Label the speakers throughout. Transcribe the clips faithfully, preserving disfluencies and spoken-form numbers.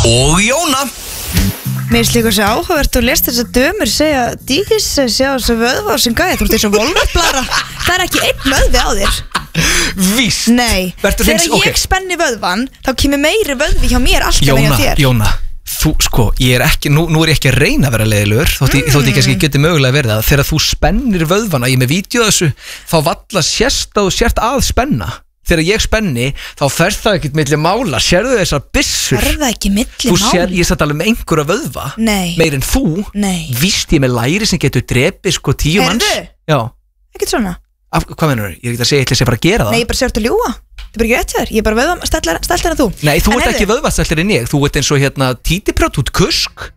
Speaker 1: og Jóna.
Speaker 2: Mér finnst líka svo áhugavert og lest þess að dömur segja Díkis að sjá þessu vöðva á sem gæði. Þú ert eins og volvöldblara. Það er ekki einn vöðvi á þér.
Speaker 1: Víst.
Speaker 2: Nei, þegar
Speaker 1: hins,
Speaker 2: ég okay. spenni vöðvan þá kemur meiri vöðvi hjá mér alltaf en hjá þér.
Speaker 1: Jóna, þú, sko, ég er ekki nú, nú er ég ekki að reyna að vera leiðilegur þótt ég, mm. þótt ég kannski geti mögulega verið það. Þegar þú spennir vöðvana, ég með vídeo þessu, þá valla sérst að þú sért að spenna. Þegar ég spenni, þá fer það ekkert milli mála. Sérðu þessar byssur?
Speaker 2: Fer það ekki milli
Speaker 1: mála? Þú sér,
Speaker 2: mála?
Speaker 1: ég satt alveg með einhverja vöðva.
Speaker 2: Nei.
Speaker 1: Meir en þú.
Speaker 2: Nei.
Speaker 1: Víst ég með læri sem getur drepið sko tíu manns.
Speaker 2: Herðu?
Speaker 1: Já.
Speaker 2: Ekkert svona.
Speaker 1: Af, hvað mennur þú? Ég er ekki að segja, ég ætla að segja bara að gera það.
Speaker 2: Nei, ég bara sér þetta að ljúga. Þetta er bara ekki rétt þér. Ég er bara vöðva stællar en þú.
Speaker 1: Nei, þú
Speaker 2: en
Speaker 1: ert ekki vöðvastællar en ég. Þú ert eins og hérna títiprjót út kusk.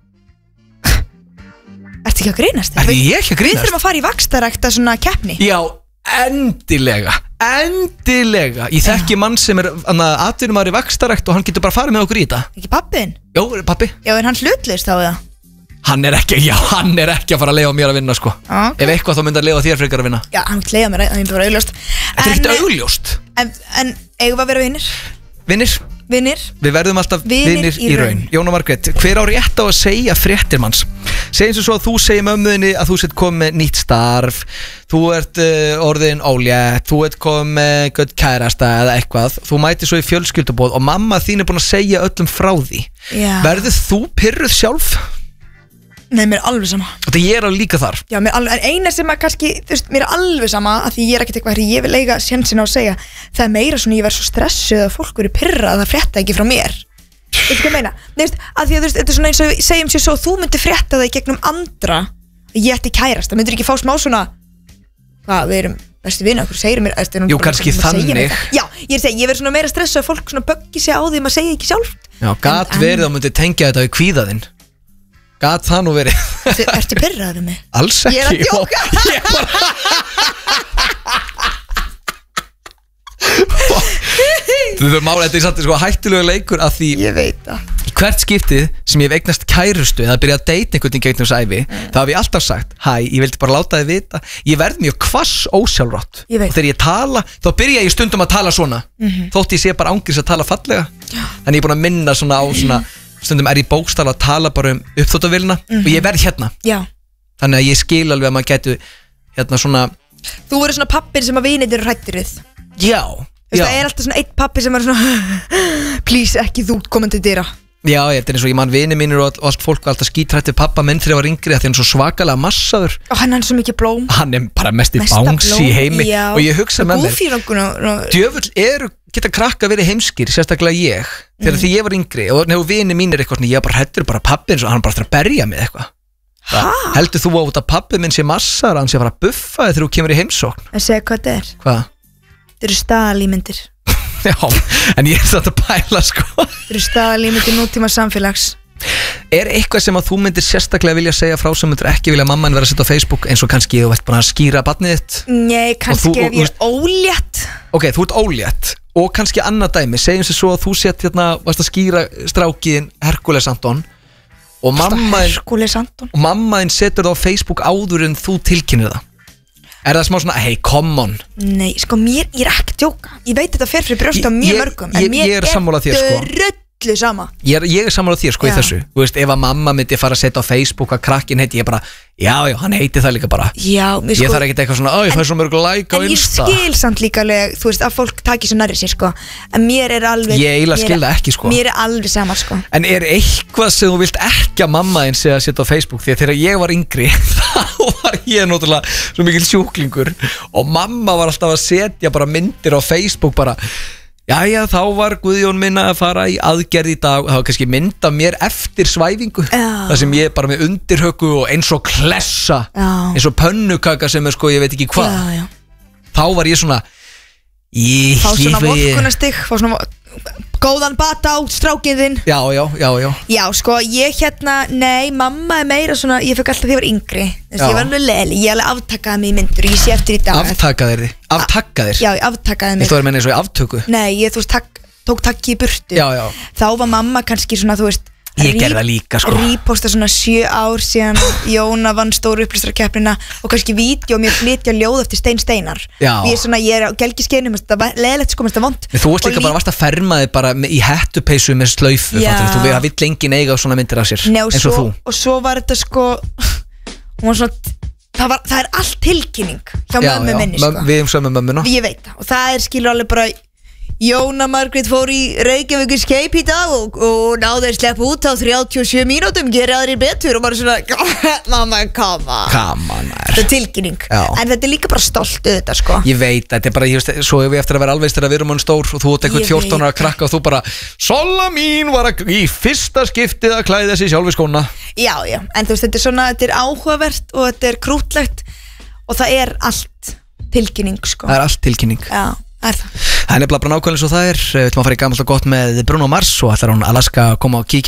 Speaker 2: Ertu ekki að grínast?
Speaker 1: Er ég ekki að grínast?
Speaker 2: Við þurfum að fara í vaxtarækta svona keppni.
Speaker 1: Já, endilega. Endilega. Ég þekki mann sem er atvinnumaður í vaxtarækt og hann getur bara farið með okkur í þetta.
Speaker 2: Ekki pappiðinn?
Speaker 1: Jó, pappi.
Speaker 2: Já, en hann hlutlaust þá eða?
Speaker 1: Hann er ekki, já, hann er ekki að fara að leiða mér að vinna sko.
Speaker 2: Okay.
Speaker 1: Ef eitthvað þá myndi að leiða þér frekar að vinna.
Speaker 2: Já, hann myndi leiða mér, það er bara augljóst.
Speaker 1: Þetta er ekkert augljóst.
Speaker 2: En, en eigum við að vera vinnir?
Speaker 1: Vinnir?
Speaker 2: Vinnir?
Speaker 1: Við verðum alltaf vinnir í, í raun. Jóna Margrét, hver á rétt á að segja fréttir manns? Segjum svo að þú segir mömmuðinni að þú sett komið með nýtt starf, þú ert uh, orðin ólétt, þú ert komið með gött kærasta eða eitthvað, þú mætir svo í fjölskylduboð og mamma þín er búin að segja öllum frá því.
Speaker 2: Já.
Speaker 1: Verður þú pirruð sjálf?
Speaker 2: Nei, mér er alveg sama.
Speaker 1: Þetta ég er alveg líka þar.
Speaker 2: Já, mér er alveg, en eina sem að kannski, þú veist, mér er alveg sama að því ég er ekkert eitthvað, ég vil eiga sjensin á að segja, það er meira svona ég verð svo stressuð að fólk verið pirrað að það frétta ekki frá mér. Veistu hvað ég meina? Nei, veist, að því að þú veist, þetta er svona eins og segjum sér svo, þú myndir frétta það í gegnum andra, ég ætti kærast, það myndir ekki fá smá svona, hvað, við erum bestu vina, okkur segir mér, eftir,
Speaker 1: jú, kannski þannig.
Speaker 2: Já, ég er að segja, ég verð svona meira stressuð að fólk svona böggi sig á því maður segja ekki sjálft.
Speaker 1: Já, gat en, verið að myndi tengja þetta við kvíðaðinn. Gat það nú verið.
Speaker 2: Ertu, ertu pirraður um mig?
Speaker 1: Alls ekki.
Speaker 2: Ég er að djóka.
Speaker 1: Ég bara Þú þurfum mála, þetta er samt sko hættulega leikur að því
Speaker 2: ég veit það.
Speaker 1: Hvert skiptið sem ég hef eignast kærustu eða byrjað að deyta einhvern veginn gegnum þessu ævi, mm. þá hef ég alltaf sagt, hæ, ég vildi bara láta þið vita, ég verð mjög hvass ósjálfrátt. Og þegar ég tala, þá byrja ég stundum að tala svona, mm-hmm. þótt ég sé bara ángriðs að tala fallega. Já. Þannig ég er búin að minna svona á svona, stundum er ég bókstaflega að tala bara um uppþvottavélina, mm-hmm. og ég verð hérna.
Speaker 2: Já.
Speaker 1: Þannig að ég skil alveg að maður getur hérna svona.
Speaker 2: Þú verður svona pappin sem að vinir eru hrættir við.
Speaker 1: Já.
Speaker 2: Veist, það er alltaf svona einn pappi sem er svona please ekki þú komandi dyra.
Speaker 1: Já, ég er eins og ég mann vini mínir og allt fólk var alltaf skítrættið pappa minn þegar ég var yngri að því hann er svo svakalega massaður.
Speaker 2: Og hann er svo mikið blóm.
Speaker 1: Hann er bara mest í bángs í heimi.
Speaker 2: Já.
Speaker 1: Og ég hugsa með mér djöfull eru geta krakka verið heimskir, sérstaklega ég þegar mm. því ég var yngri og nefnir vini mínir eitthvað svona, ég bara hættur bara pappi eins og hann bara þarf að berja mig eitthvað. Heldur þú að pappi minn sé massaður hann sé að fara að buffa þegar þú kemur í heimsókn?
Speaker 2: Að segja hvað þetta er?
Speaker 1: Hvað?
Speaker 2: Þetta eru staðalímyndir.
Speaker 1: Já, en ég er þetta að pæla sko.
Speaker 2: Þetta eru staðalímyndir nútíma samfélags.
Speaker 1: Er eitthvað sem að þú myndir sérstaklega vilja segja frá sem myndir ekki vilja mamman vera að setja á Facebook eins og kannski þú ert bara að skýra barnið þitt?
Speaker 2: Nei, kannski ef ég er ólétt.
Speaker 1: Ok, þú ert ólétt og kannski annað dæmi, segjum sér svo að þú sett hérna, varst að skýra strákiðin Herkules Anton og mammaðin og mammaðin setur það á Facebook áður en þú tilkynir það. Er það smá svona, hey, come on? Nei,
Speaker 2: sko, mér, ég er ekki að djóka. Ég veit þetta fer fyrir brjóst á mjög mörgum.
Speaker 1: En mér er
Speaker 2: þetta rullu sama.
Speaker 1: Ég er, ég er sammála þér, sko, já. Í þessu. Þú veist, ef að mamma myndi fara að setja á Facebook að krakkin heiti, ég bara, já, já, hann heiti það líka bara.
Speaker 2: Já, mér sko.
Speaker 1: Ég þarf ekkert eitthvað svona, ó, ég fæ svo mörg like á Insta.
Speaker 2: En ég skil samt líka alveg, þú veist, að fólk taki svo nærri sér, sko. En mér er alveg.
Speaker 1: Ég eiginlega skil það ekki, sko.
Speaker 2: Mér er alveg sama, sko.
Speaker 1: En er eitthvað sem þú vilt ekki að mamma þín sé að setja á Facebook? Því að þegar ég var yngri, þá var ég náttúrulega svo mikil sjúklingur og mamma var alltaf að setja bara myndir á Facebook bara, jæja, þá var Guðjón minna að fara í aðgerð í dag og það var kannski mynd af mér eftir svæfingu, já. Það sem ég bara með undirhöku og eins og klessa, já. Eins og pönnukaka sem er sko, ég veit ekki hvað, já, já. Þá var ég svona ég,
Speaker 2: fá svona vorkunastig, fá svona góðan bata á strákiðinn.
Speaker 1: Já, já, já, já.
Speaker 2: Já, sko, ég hérna, nei, mamma er meira svona, ég fekk alltaf því að ég var yngri. Þess að ég var alveg leðli, ég alveg aftakaði mig í myndur og ég sé eftir í dag.
Speaker 1: Aftakaðir þið? Aftakaðir?
Speaker 2: Já, ég aftakaði mig.
Speaker 1: Þú er meina eins og í aftöku?
Speaker 2: Nei, ég, þú veist, tak, tók takki í burtu.
Speaker 1: Já, já.
Speaker 2: Þá var mamma kannski svona, þú veist,
Speaker 1: Ég gerði það líka sko
Speaker 2: Reposta svona sjö ár síðan Jóna vann stóru upplýstarkeppnina og kannski vídeo og mér flytja ljóð eftir Stein Steinar.
Speaker 1: Já.
Speaker 2: Ég er svona, ég er á gelgiskeinum, þetta er leðilegt sko, þetta er vond.
Speaker 1: Þú veist líka bara varst að ferma þig bara í hettupeysu með slaufu, fattur þú, það vill engin eiga svona myndir af sér.
Speaker 2: Nei, og
Speaker 1: eins
Speaker 2: svo,
Speaker 1: og þú.
Speaker 2: og svo var þetta sko, hún var svona, það, var, það er allt tilkynning hjá
Speaker 1: Já,
Speaker 2: mömmu
Speaker 1: já,
Speaker 2: minni sko.
Speaker 1: Við um sömu mömmuna.
Speaker 2: Ég veit það, og það er skilur alveg bara Jóna Margrét fór í Reykjavík Escape í dag og, og náði að sleppa út á þrjátíu og sjö mínútum, gera aðrir betur og bara svona, mamma, kama
Speaker 1: Kama, nær
Speaker 2: Þetta er tilkynning,
Speaker 1: Já.
Speaker 2: en þetta er líka bara stolt auðvitað sko.
Speaker 1: Ég veit, þetta er bara, ég veist, svo ef við eftir að vera alveg þegar við erum hann stór og þú ert eitthvað
Speaker 2: Ég
Speaker 1: fjórtán ára
Speaker 2: veit.
Speaker 1: krakka og þú bara Solla mín var að, í fyrsta skiptið að klæða sig sjálf í skóna.
Speaker 2: Já, já, en þú veist, þetta er svona, þetta er áhugavert og þetta er krútlegt og það er allt tilkynning sko.
Speaker 1: Það er allt tilkynning.
Speaker 2: Já, það er það
Speaker 1: Það er nefnilega bara nákvæmlega svo það er. Við ætlum að fara í gamalt og gott með Bruno Mars og ætlar hún Alaska að koma og kíkja